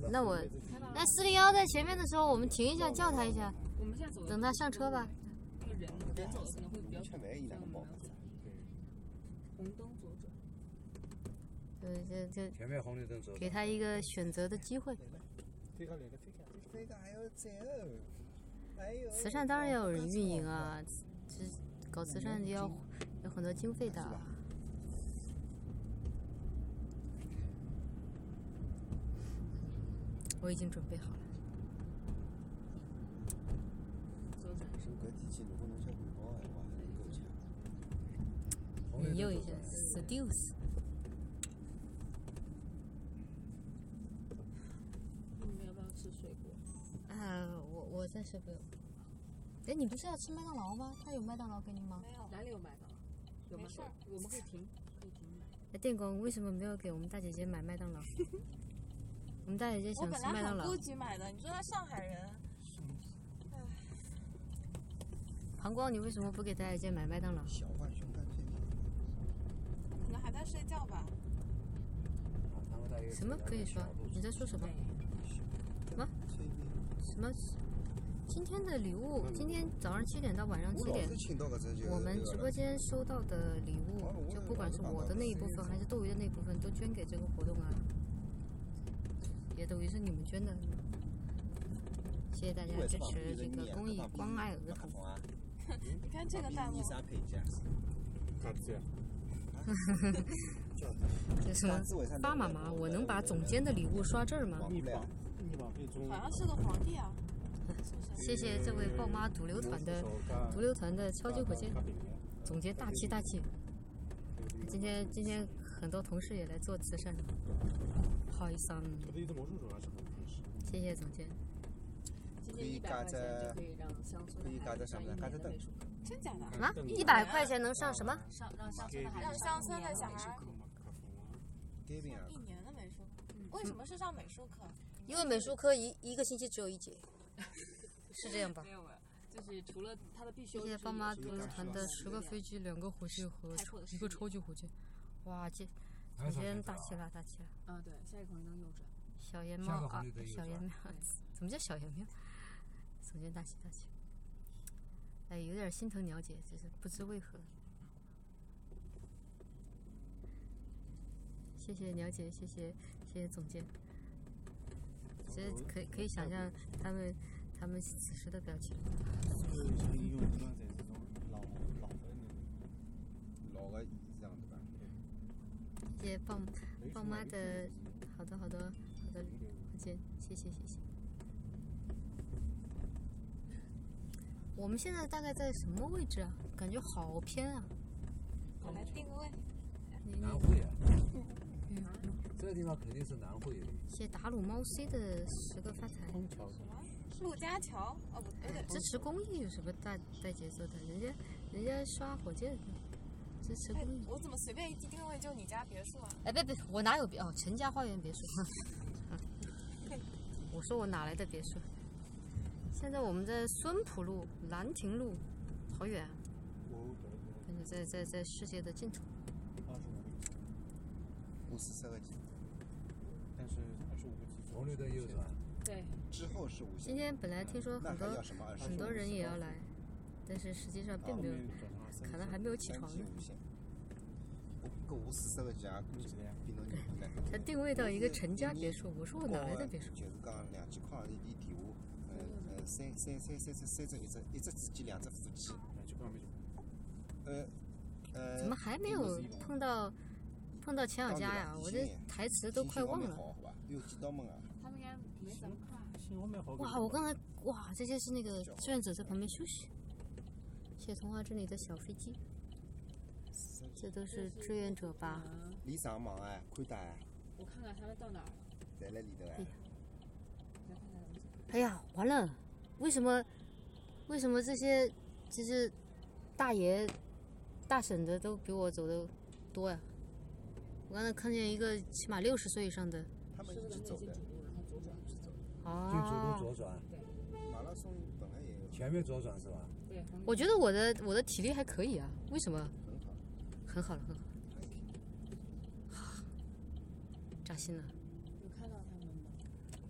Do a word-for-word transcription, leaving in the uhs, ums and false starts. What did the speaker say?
那我那四零幺在前面的时候，我们停一下，叫他一下，等他上车吧。 那个人人走可能会比较前面一两个包。 红灯左转。 对，这这前面红绿灯左。 给他一个选择的机会。慈善当然要有人运营啊，这搞慈善要有很多经费的。我已经准备好了。引诱一下 ，seduce。 你们要不要吃水果？ 啊，我我暂时不用。哎，你不是要吃麦当劳吗？他有麦当劳给你吗？ 没有，哪里有麦当劳？有吗？我们可以停，可以停买。 哎，店工为什么没有给我们大姐姐买麦当劳？我们大姐姐想吃麦当劳。 我本来很顾及买的，你说他上海人。 膀胱，你为什么不给大姐姐买麦当劳？ 小浣熊干片片。 可能还在睡觉吧。 什么可以说？你在说什么？什么？什么？今天的礼物，今天早上七点到晚上七点，我们直播间收到的礼物，就不管是我的那一部分还是斗鱼的那一部分，都捐给这个活动啊。也等于是你们捐的。谢谢大家支持这个公益关爱儿童。 你看这个弹幕。 这什么？发妈妈，我能把总监的礼物刷这儿吗？ 好像是个皇帝啊。 谢谢这位豹妈毒瘤团的毒瘤团的超级火箭，总监大气大气。今天今天很多同事也来做慈善，好意思啊。谢谢总监。 今天一百块钱就可以让乡村的孩子上一年的美术课。 真假的？ 啊？一百块钱能上什么？ 上让乡村的孩子上一年的美术课。 一年的美术课？为什么是上美术课？ 因为美术课一一个星期只有一节，是这样吧？ 没有没有，就是除了他的必修。 谢谢爸妈独流团的十个飞机、两个火箭和一个超级火箭。哇，这总监大气了，大气了。 啊，对，下一个红绿灯右转。 小颜猫啊，小颜猫，怎么叫小颜喵？总监大气大气。哎，有点心疼鸟姐，就是不知为何。谢谢鸟姐，谢谢谢谢总监。其实可以可以想象他们他们此时的表情。 老的这样子吧。 谢谢棒棒妈的好多好多好的火箭，谢谢谢谢。我们现在大概在什么位置啊？感觉好偏啊！ 我来定位。 南汇啊。嗯。这个地方肯定是南汇。 谢达鲁猫 C 的十个发财。 什么？陆家桥？哦不对。 支持公益有什么带带节奏的？人家人家刷火箭，支持公益。 我怎么随便一记定位就你家别墅啊？ 哎别别，我哪有别哦？陈家花园别墅。我说我哪来的别墅？现在我们在孙浦路、兰亭路，好远啊！感觉在在在世界的尽头。 五十三个 G， 但是二十五个 G。 红绿灯右转。 对。 之后是无线。 今天本来听说很多很多人也要来，但是实际上并没有，可能还没有起床呢。 个五十三个 G 啊，比侬牛逼了。 他定位到一个陈家别墅，我说我哪来的别墅？ 就是讲两千块一地下。呃呃，三三三三三三只一只一只主机，两只副机。呃呃。 怎么还没有碰到碰到钱小佳呀？我这台词都快忘了。 有几道门啊？ 他们应该没怎么看。 哇，我刚才哇，这些是那个志愿者在旁边休息。谢谢童话镇里的小飞机。这都是志愿者吧？ 离上忙哎，看到哎。 我看看他们到哪儿了。 在那里头哎。 哎呀，完了！为什么？为什么这些就是大爷、大婶的都比我走的多呀？我刚才看见一个起码六十岁以上的。 他们一直走的。 然后左转是走。 啊。 进主路左转。 对。 马拉松本来也有。 前面左转是吧？ 对。 我觉得我的我的体力还可以啊，为什么？ 很好。 很好了，很好了。扎心了。